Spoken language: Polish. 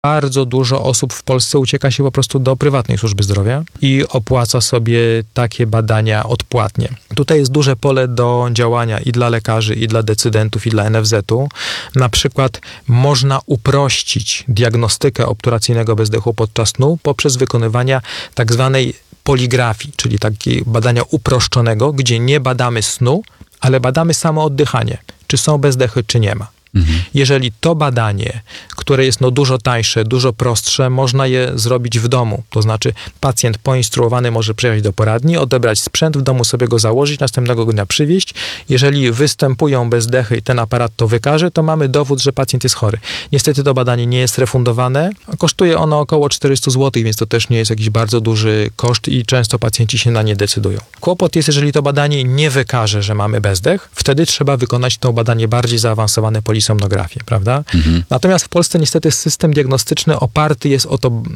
Bardzo dużo osób w Polsce ucieka się po prostu do prywatnej służby zdrowia i opłaca sobie takie badania odpłatnie. Tutaj jest duże pole do działania i dla lekarzy, i dla decydentów, i dla NFZ-u. Na przykład można uprościć diagnostykę obturacyjnego bezdechu podczas snu poprzez wykonywanie tak zwanej poligrafii, czyli takiego badania uproszczonego, gdzie nie badamy snu, ale badamy samo oddychanie, czy są bezdechy, czy nie ma. Jeżeli to badanie, które jest dużo tańsze, dużo prostsze, można je zrobić w domu. To znaczy pacjent poinstruowany może przyjechać do poradni, odebrać sprzęt, w domu sobie go założyć, następnego dnia przywieźć. Jeżeli występują bezdechy i ten aparat to wykaże, to mamy dowód, że pacjent jest chory. Niestety to badanie nie jest refundowane. Kosztuje ono około 400 zł, więc to też nie jest jakiś bardzo duży koszt i często pacjenci się na nie decydują. Kłopot jest, jeżeli to badanie nie wykaże, że mamy bezdech, wtedy trzeba wykonać to badanie bardziej zaawansowane polisomnografię, prawda? Natomiast w Polsce niestety system diagnostyczny oparty jest o to